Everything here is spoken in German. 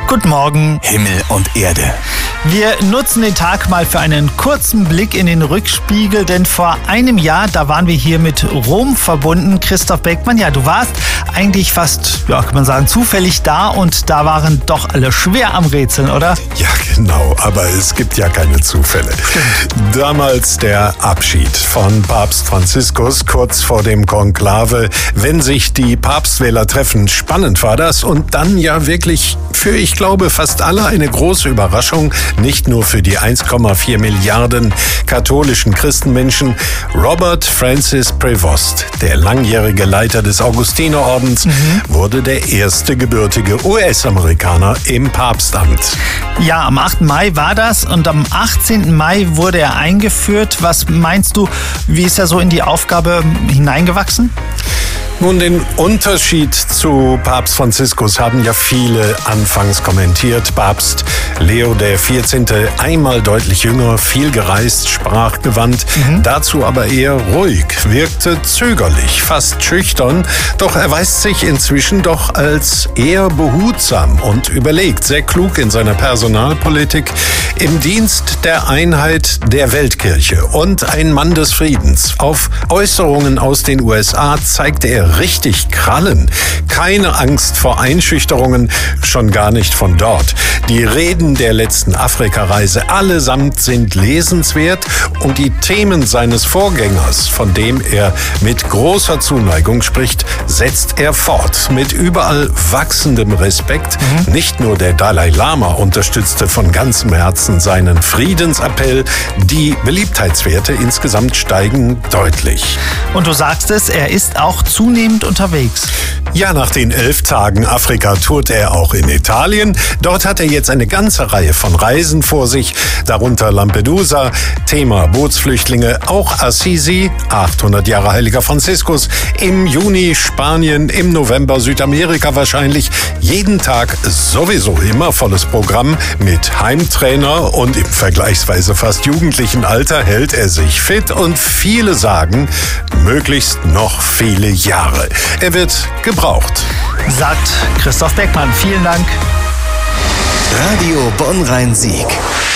Guten Morgen. Himmel und Erde. Wir nutzen den Tag mal für einen kurzen Blick in den Rückspiegel, denn vor einem Jahr, da waren wir hier mit Rom verbunden. Christoph Beckmann, ja, du warst eigentlich fast, ja, kann man sagen, zufällig da und da waren doch alle schwer am Rätseln, oder? Ja, genau, aber es gibt ja keine Zufälle. Stimmt. Damals der Abschied von Papst Franziskus kurz vor dem Konklave. Wenn sich die Papstwähler treffen, spannend war das und dann ja wirklich für, ich glaube, fast alle eine große Überraschung, nicht nur für die 1,4 Milliarden katholischen Christenmenschen. Robert Francis Prevost, der langjährige Leiter des Augustinerordens, wurde der erste gebürtige US-Amerikaner im Papstamt. Ja, am 8. Mai war das und am 18. Mai wurde er eingeführt. Was meinst du, wie ist er so in die Aufgabe hineingewachsen? Nun, den Unterschied zu Papst Franziskus haben ja viele anfangs kommentiert. Papst Leo XIV. Einmal deutlich jünger, viel gereist, sprachgewandt, dazu aber eher ruhig, wirkte zögerlich, fast schüchtern. Doch erweist sich inzwischen doch als eher behutsam und überlegt, sehr klug in seiner Personalpolitik, im Dienst der Einheit der Weltkirche und ein Mann des Friedens. Auf Äußerungen aus den USA zeigte er richtig Krallen. Keine Angst vor Einschüchterungen, schon gar nicht von dort. Die Reden der letzten Afrikareise allesamt sind lesenswert und die Themen seines Vorgängers, von dem er mit großer Zuneigung spricht, setzt er fort. Mit überall wachsendem Respekt. Nicht nur der Dalai Lama unterstützte von ganzem Herzen seinen Friedensappell. Die Beliebtheitswerte insgesamt steigen deutlich. Und du sagst es, er ist auch zunehmend unterwegs. Ja, nach den 11 Tagen Afrika tourt er auch in Italien. Dort hat er jetzt eine ganze Reihe von Reisen vor sich, darunter Lampedusa, Thema Bootsflüchtlinge, auch Assisi, 800 Jahre Heiliger Franziskus, im Juni Spanien, im November Südamerika wahrscheinlich. Jeden Tag sowieso immer volles Programm mit Heimtrainer und im vergleichsweise fast jugendlichen Alter hält er sich fit und viele sagen, möglichst noch viele Jahre. Er wird gebraucht. Sagt Christoph Beckmann. Vielen Dank. Radio Bonn-Rhein-Sieg.